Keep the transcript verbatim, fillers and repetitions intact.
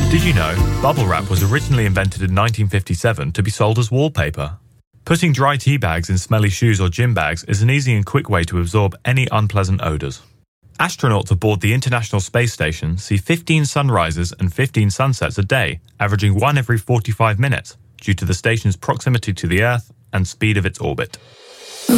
Did you know bubble wrap was originally invented in nineteen fifty-seven to be sold as wallpaper? Putting dry tea bags in smelly shoes or gym bags is an easy and quick way to absorb any unpleasant odours. Astronauts aboard the International Space Station see fifteen sunrises and fifteen sunsets a day, averaging one every forty-five minutes, due to the station's proximity to the Earth and speed of its orbit.